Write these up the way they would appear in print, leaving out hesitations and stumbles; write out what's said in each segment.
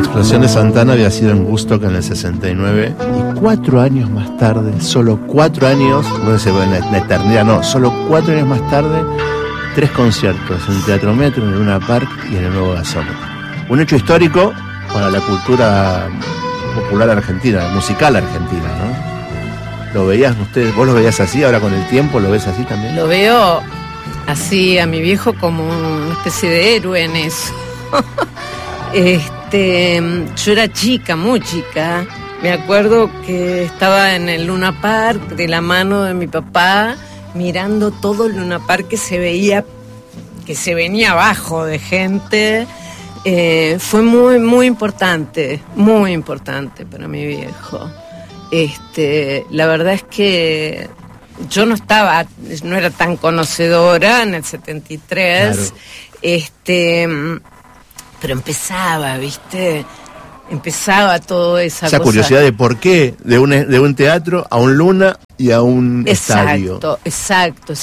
explosión de Santana había sido en Woodstock en el 69 y 4 años más tarde, solo 4 años, no sé, en la eternidad no, solo 4 años más tarde, 3 conciertos en el Teatro Metro, en el Luna Park y en el Nuevo Gasómetro. Un hecho histórico para la cultura popular argentina, musical argentina, ¿no? ¿Lo veías ustedes? ¿Vos lo veías así? Ahora con el tiempo, ¿lo ves así también? Lo veo así a mi viejo como una especie de héroe en eso. Yo era chica, muy chica. Me acuerdo que estaba en el Luna Park de la mano de mi papá, mirando todo el Luna Park que se veía, que se venía abajo de gente. Fue muy, muy importante para mi viejo. La verdad es que yo no era tan conocedora en el 73, claro. Pero empezaba, ¿viste? Empezaba toda esa cosa. Curiosidad de por qué de un teatro a un Luna y a un estadio. Exacto.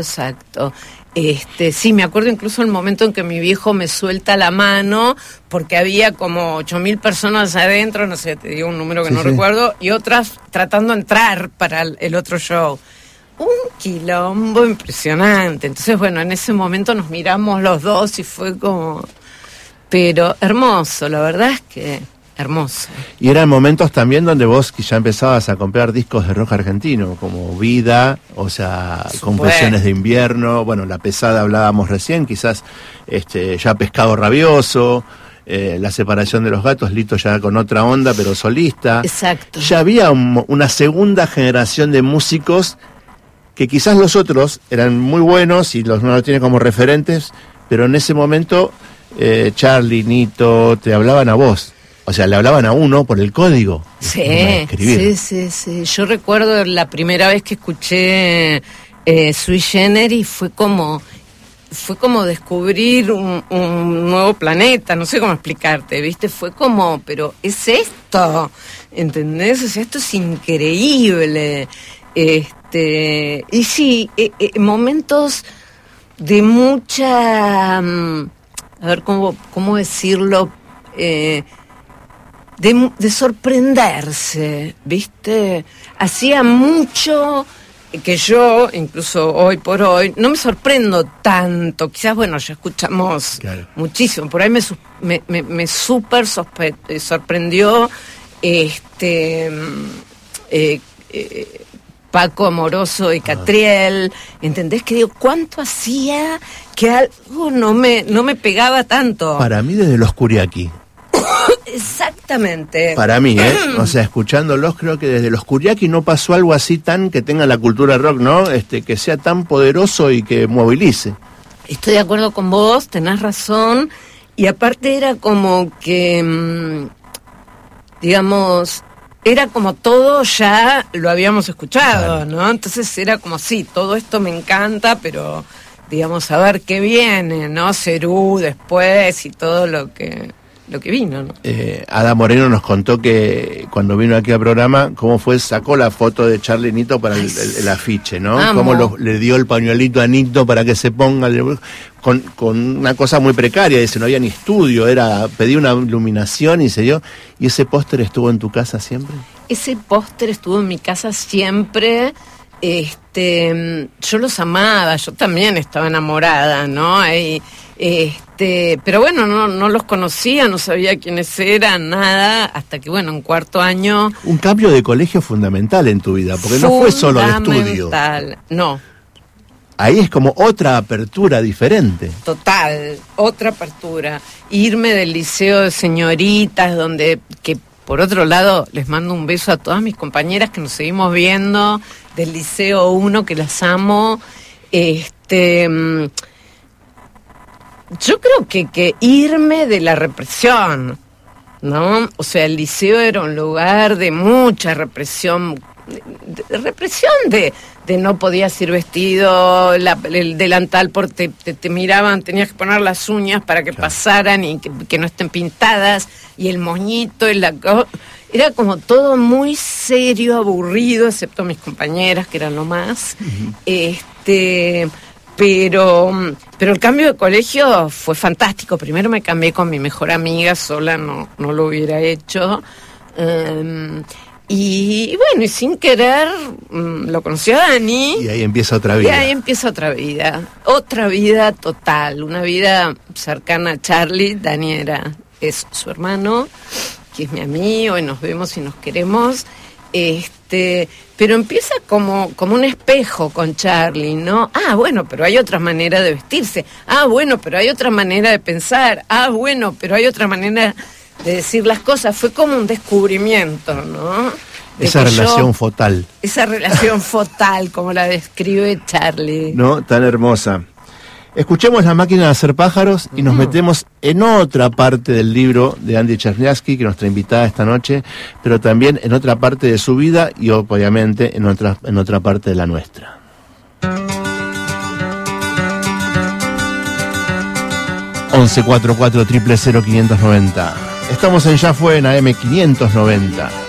Sí, me acuerdo incluso el momento en que mi viejo me suelta la mano, porque había como 8.000 personas adentro, no sé, te digo un número que no recuerdo, y otras tratando de entrar para el otro show. Un quilombo impresionante. Entonces, bueno, en ese momento nos miramos los dos y fue como... Pero hermoso, la verdad es que hermoso. Y eran momentos también donde vos ya empezabas a comprar discos de rock argentino, como Vida, o sea, Confesiones de Invierno, bueno, La Pesada hablábamos recién, quizás ya Pescado Rabioso, La Separación de los Gatos, Lito ya con otra onda, pero solista. Exacto. Ya había una segunda generación de músicos que quizás los otros eran muy buenos y uno los tiene como referentes, pero en ese momento... Charly, Nito, te hablaban a vos. O sea, le hablaban a uno por el código. Sí. Yo recuerdo la primera vez que escuché Sui Generis, fue como descubrir un nuevo planeta, no sé cómo explicarte, ¿viste? Fue como, pero es esto, ¿entendés? O sea, esto es increíble. Y sí, momentos de mucha... a ver cómo decirlo, de sorprenderse, ¿viste? Hacía mucho que yo, incluso hoy por hoy, no me sorprendo tanto. Quizás, bueno, ya escuchamos muchísimo. Por ahí me súper sorprendió Paco Amoroso y Catriel, ¿entendés? Que digo, ¿cuánto hacía que algo no me pegaba tanto? Para mí desde los Curiaki. Exactamente. Para mí, o sea, escuchándolos, creo que desde los Curiaki no pasó algo así tan que tenga la cultura rock, ¿no? Que sea tan poderoso y que movilice. Estoy de acuerdo con vos, tenés razón, y aparte era como que, digamos... Era como todo ya lo habíamos escuchado, ¿no? Entonces era como, sí, todo esto me encanta, pero, digamos, a ver qué viene, ¿no? Cerú después y todo lo que vino, ¿no? Ada Moreno nos contó que cuando vino aquí al programa, cómo sacó la foto de Charly y Nito para el afiche, ¿no? Amo. Cómo le dio el pañuelito a Nito para que se ponga, con una cosa muy precaria, dice, no había ni estudio, pedí una iluminación y se dio. ¿Y ese póster estuvo en tu casa siempre? Ese póster estuvo en mi casa siempre. Yo los amaba, yo también estaba enamorada, ¿no? Pero bueno, no los conocía, no sabía quiénes eran, nada, hasta que, bueno, en cuarto año... Un cambio de colegio fundamental en tu vida, porque no fue solo de estudio. No. Ahí es como otra apertura diferente. Total, otra apertura. Irme del liceo de señoritas, que por otro lado les mando un beso a todas mis compañeras que nos seguimos viendo, del Liceo 1, que las amo. Yo creo que irme de la represión, ¿no? O sea, el liceo era un lugar de mucha represión, de no podías ir vestido, el delantal porque te miraban, tenías que poner las uñas para que pasaran y que no estén pintadas, y el moñito, era como todo muy serio, aburrido, excepto mis compañeras, que eran lo más. Pero el cambio de colegio fue fantástico. Primero me cambié con mi mejor amiga, sola no lo hubiera hecho. Y bueno, y sin querer lo conocí a Dani. Y ahí empieza otra vida. Otra vida total, una vida cercana a Charlie. Dani es su hermano, que es mi amigo, y nos vemos y nos queremos. Pero empieza como un espejo con Charlie, ¿no? Ah, bueno, pero hay otra manera de vestirse. Ah, bueno, pero hay otra manera de pensar. Ah, bueno, pero hay otra manera de decir las cosas. Fue como un descubrimiento, ¿no? Esa relación fotal. Esa relación fotal, como la describe Charlie. No, tan hermosa. Escuchemos La máquina de hacer pájaros y nos metemos en otra parte del libro de Andy Cherniavsky, que es nuestra invitada esta noche, pero también en otra parte de su vida y obviamente en otra parte de la nuestra. (1144 000 590). Estamos en Ya Fue en AM 590.